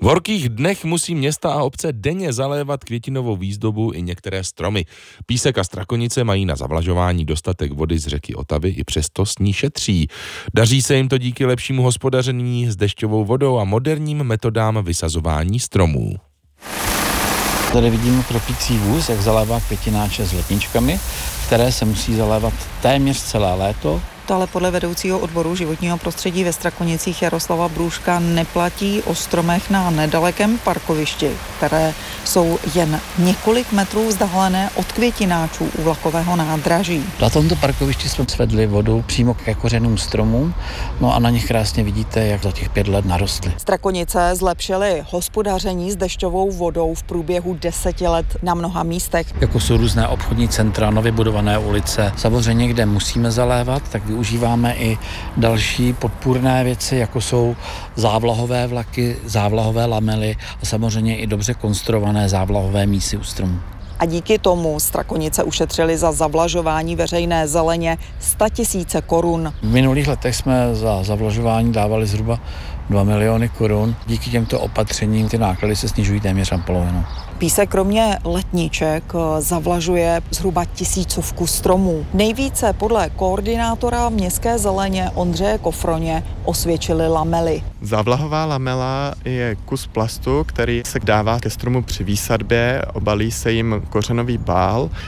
horkých dnech musí města a obce denně zalévat květinovou výzdobu i některé stromy. Písek a Strakonice mají na zavlažování dostatek vody z řeky Otavy, i přesto s ní šetří. Daří se jim to díky lepšímu hospodaření s dešťovou vodou a moderním metodám vysazování stromů. Tady vidíme tropící vůz, jak zalévá květináče s letničkami, které se musí zalévat téměř celé léto. To ale podle vedoucího odboru životního prostředí ve Strakonicích Jaroslava Brůška neplatí o stromech na nedalekém parkovišti, které jsou jen několik metrů vzdálené od květináčů u vlakového nádraží. Na tomto parkovišti jsme svedli vodu přímo ke kořenům stromů, no a na nich krásně vidíte, jak za těch 5 let narostly. Strakonice zlepšily hospodaření s dešťovou vodou v průběhu 10 let na mnoha místech. Jako jsou různé obchodní centra, nově budované ulice. Samozřejmě, kde musíme zalévat, tak využíváme i další podpůrné věci, jako jsou závlahové vlaky, závlahové lamely a samozřejmě i dobře konstruované závlahové mísy u stromů. A díky tomu Strakonice ušetřili za zavlažování veřejné zeleně 100 000 korun. V minulých letech jsme za zavlažování dávali zhruba 2 miliony korun. Díky těmto opatřením ty náklady se snižují téměř na polovinu. Písek kromě letniček zavlažuje zhruba 1000 stromů. Nejvíce podle koordinátora městské zeleně Ondřeje Kofroně osvědčily lamely. Závlahová lamela je kus plastu, který se dává ke stromu při výsadbě, obalí se jim kořenový bál